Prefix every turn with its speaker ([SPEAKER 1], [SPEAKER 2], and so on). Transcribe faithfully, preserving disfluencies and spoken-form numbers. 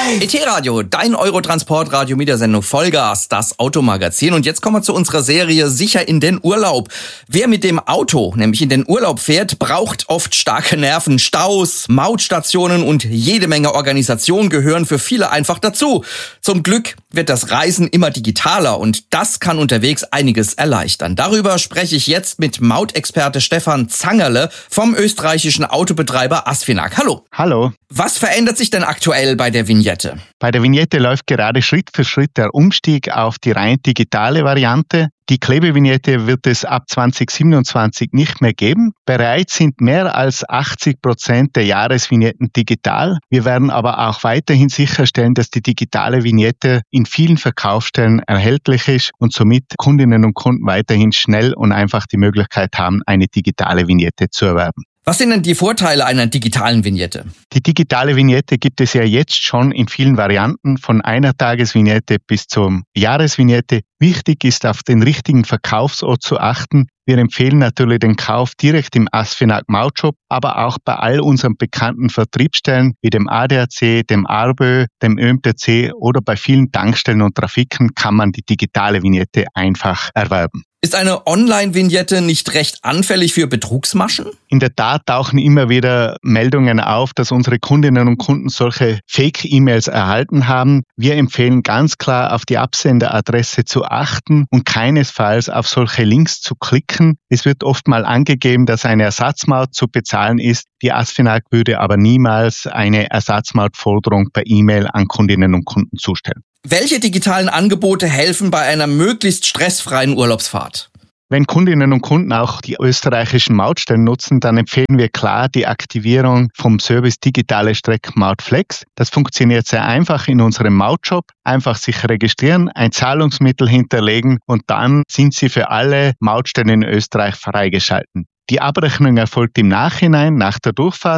[SPEAKER 1] E T-Radio, dein Eurotransportradio mit der Sendung Vollgas, das Automagazin. Und jetzt kommen wir zu unserer Serie Sicher in den Urlaub. Wer mit dem Auto nämlich in den Urlaub fährt, braucht oft starke Nerven. Staus, Mautstationen und jede Menge Organisation gehören für viele einfach dazu. Zum Glück wird das Reisen immer digitaler und das kann unterwegs einiges erleichtern. Darüber spreche ich jetzt mit Mautexperte Stefan Zangerle vom österreichischen Autobetreiber Asfinag. Hallo.
[SPEAKER 2] Hallo.
[SPEAKER 1] Was verändert sich denn aktuell bei der Vignette?
[SPEAKER 2] Bei der Vignette läuft gerade Schritt für Schritt der Umstieg auf die rein digitale Variante. Die Klebevignette wird es ab zwanzig siebenundzwanzig nicht mehr geben. Bereits sind mehr als achtzig Prozent der Jahresvignetten digital. Wir werden aber auch weiterhin sicherstellen, dass die digitale Vignette in vielen Verkaufsstellen erhältlich ist und somit Kundinnen und Kunden weiterhin schnell und einfach die Möglichkeit haben, eine digitale Vignette zu erwerben.
[SPEAKER 1] Was sind denn die Vorteile einer digitalen Vignette?
[SPEAKER 2] Die digitale Vignette gibt es ja jetzt schon in vielen Varianten, von einer Tagesvignette bis zur Jahresvignette. Wichtig ist, auf den richtigen Verkaufsort zu achten. Wir empfehlen natürlich den Kauf direkt im Asfinag Mautshop, aber auch bei all unseren bekannten Vertriebsstellen wie dem A D A C, dem ARBÖ, dem Ö M T C oder bei vielen Tankstellen und Trafiken kann man die digitale Vignette einfach erwerben.
[SPEAKER 1] Ist eine Online-Vignette nicht recht anfällig für Betrugsmaschen?
[SPEAKER 2] In der Tat tauchen immer wieder Meldungen auf, dass unsere Kundinnen und Kunden solche Fake-E-Mails erhalten haben. Wir empfehlen ganz klar, auf die Absenderadresse zu achten und keinesfalls auf solche Links zu klicken. Es wird oft mal angegeben, dass eine Ersatzmaut zu bezahlen ist. Die Asfinag würde aber niemals eine Ersatzmautforderung per E-Mail an Kundinnen und Kunden zustellen.
[SPEAKER 1] Welche digitalen Angebote helfen bei einer möglichst stressfreien Urlaubsfahrt?
[SPEAKER 2] Wenn Kundinnen und Kunden auch die österreichischen Mautstellen nutzen, dann empfehlen wir klar die Aktivierung vom Service Digitale Streckenmaut Flex. Das funktioniert sehr einfach in unserem Mautshop. Einfach sich registrieren, ein Zahlungsmittel hinterlegen und dann sind Sie für alle Mautstellen in Österreich freigeschalten. Die Abrechnung erfolgt im Nachhinein, nach der Durchfahrt.